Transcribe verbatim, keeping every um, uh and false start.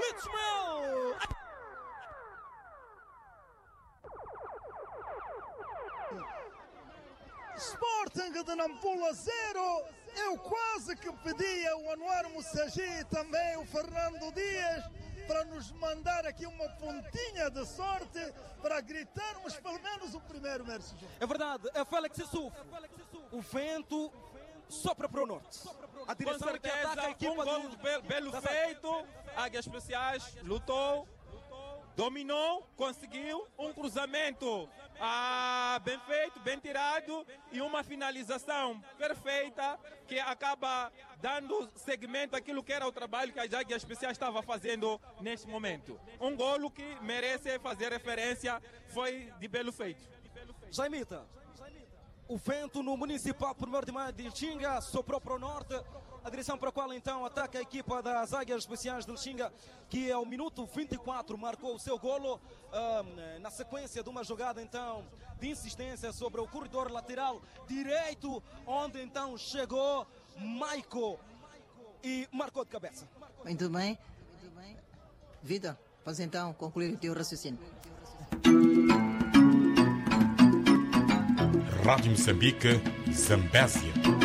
Mitchell! Sporting de Nampula zero. Eu quase que pedia o Anwar Moussagi e também o Fernando Dias para nos mandar aqui uma pontinha de sorte para gritarmos pelo menos o primeiro, Mércio. É verdade, é Félix Issouf. O vento sopra para o norte. A direção que ataca a equipa um gol de belo, belo feito. Águias Especiais lutou, dominou, conseguiu um cruzamento ah, bem feito, bem tirado e uma finalização perfeita que acaba dando segmento àquilo que era o trabalho que as Águias Especiais estava fazendo neste momento. Um golo que merece fazer referência, foi de belo feito. Jaimita, o vento no Municipal primeiro de Maio de Lixinga soprou para o norte. A direção para a qual então ataca a equipa das Águias Especiais de Lixinga, que ao minuto vinte e quatro marcou o seu golo, um, na sequência de uma jogada então de insistência sobre o corredor lateral direito, onde então chegou Maico e marcou de cabeça. Muito bem, muito bem. Vitor, podes então concluir o teu raciocínio. Rádio Moçambique, Zambésia.